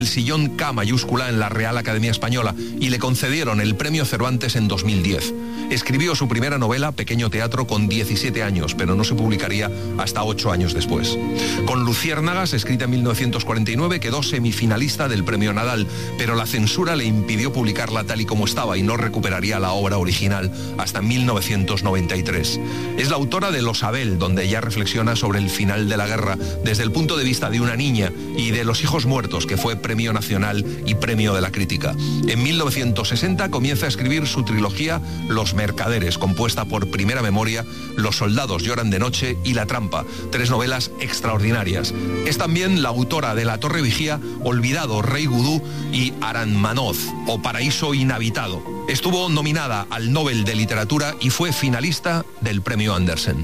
el sillón K mayúscula en la Real Academia Española y le concedieron el Premio Cervantes en 2010. Escribió su primera novela, Pequeño Teatro, con 17 años, pero no se publicaría hasta 8 años después. Con Luciérnagas, escrita en 1949, quedó semifinalista del Premio Nadal, pero la censura le impidió publicarla tal y como estaba y no recuperaría la obra original hasta 1993. Es la autora de Los Abel, donde ella reflexiona sobre el final de la guerra desde el punto de vista de una niña, y de Los hijos muertos, que fue Premio Nacional y Premio de la Crítica. En 1960 comienza a escribir su trilogía Los Mercaderes, compuesta por Primera Memoria, Los soldados lloran de noche y La trampa, 3 novelas extraordinarias. Es también la autora de La Torre Vigía, Olvidado, Rey Gudú y Aranmanoz, o Paraíso Inhabitado. Estuvo nominada al Nobel de Literatura y fue finalista del Premio Andersen.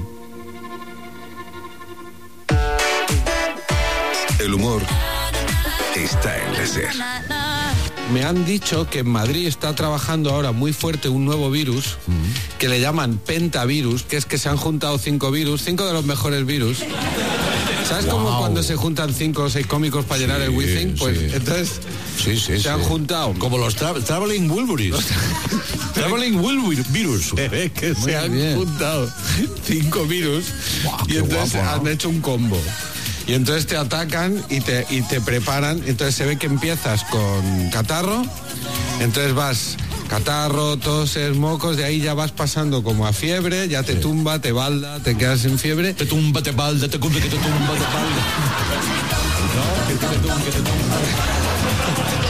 El humor está en la SER. Me han dicho que en Madrid está trabajando ahora muy fuerte un nuevo virus que le llaman pentavirus, que es que se han juntado 5 virus, 5 de los mejores virus. ¿Sabes cómo cuando se juntan 5 o 6 cómicos para llenar el Withing? Pues entonces se han juntado. Como los Traveling Wilburys. Traveling Wilburys. Que se han juntado 5 virus y entonces han hecho un combo. Y entonces te atacan y te preparan. Entonces se ve que empiezas con catarro, entonces vas catarro, toses, mocos, de ahí ya vas pasando como a fiebre, ya te tumba, te balda, te quedas sin fiebre. Te tumba, te balda, te cumple que te tumba, te balda. No, que te tumba.